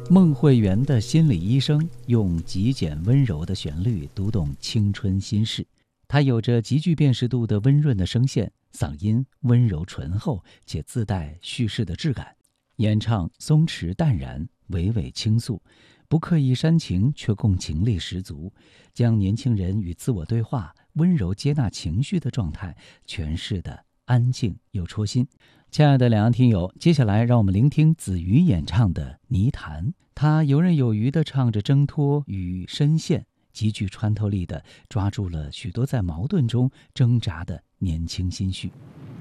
孟慧圆的心理医生用极简温柔的旋律读懂青春心事，他有着极具辨识度的温润的声线，嗓音温柔醇厚且自带叙事的质感，演唱松弛淡然，娓娓倾诉，不刻意煽情却共情力十足，将年轻人与自我对话、温柔接纳情绪的状态诠释得安静又戳心。亲爱的两岸听友，接下来让我们聆听子瑜演唱的《泥潭》，他游刃有余地唱着挣脱与深陷，极具穿透力地抓住了许多在矛盾中挣扎的年轻心绪。